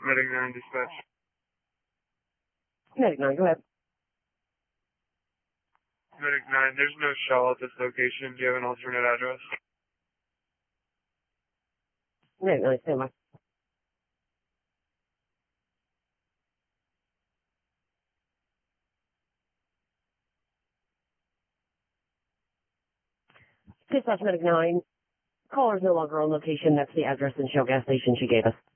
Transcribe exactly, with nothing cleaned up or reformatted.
Medic nine dispatch. Medic nine, go ahead. Medic nine, there's no shell at this location. Do you have an alternate address? Medic nine, stand by. Dispatch Medic nine. Caller is no longer on location. That's the address and Shell gas station she gave us.